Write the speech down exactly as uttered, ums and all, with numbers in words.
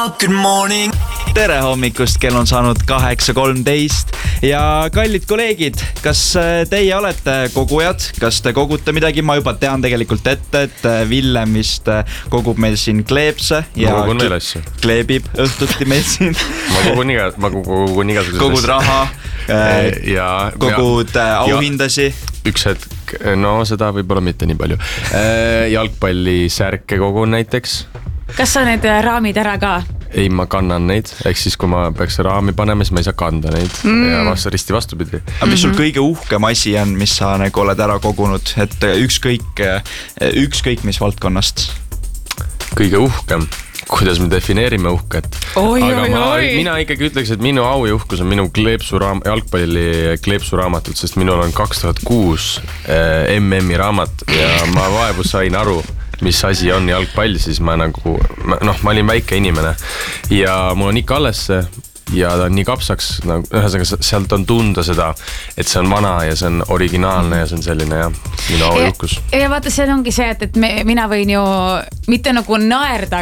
Good morning. Tere hommikust, kell on saanud kaheksa kolmteist ja kallid kolleegid, kas teie olete kogujad, kas te kogute midagi? Ma juba tean tegelikult ette, et Villem vist kogub meil siin kleepse ja ma kogun veel asju. Kleebib õhtuti meil siin. ma kogun iga, ma kogun igasugused kogud raha, ja, kogud ja, auhindasi. Üks hetk, no seda võib-olla mitte nii palju. Jalgpalli särke kogun näiteks. Kas sa need raamid ära ka? Ei, ma kannan neid, ehk siis kui ma peaks raami panema, siis ma ei saa kanda neid mm. ja vastu, risti vastupidi. Aga mis sul kõige uhkem asi on, mis sa nagu oled ära kogunud, et ükskõik, ükskõik mis valdkonnast? Kõige uhkem? Kuidas me defineerime uhket? Oi, aga oi, ma, oi. mina ikkagi ütleks, et minu au ja uhkus on minu kleepsuraam, jalgpalli kleepsuraamatut, sest minul on kaks tuhat kuus M M-i raamat ja ma vaevu sain aru, mis asi on jalgpall, siis ma nagu, noh, ma olin väike inimene ja mul on ikka alles see ja ta on nii kapsaks, nagu, ühesõnaga sealt on tunda seda, et see on vana ja see on originaalne ja see on selline ja minu au ja uhkus. Ja vaata, see ongi see, et, et me, mina võin ju mitte nagu naerda,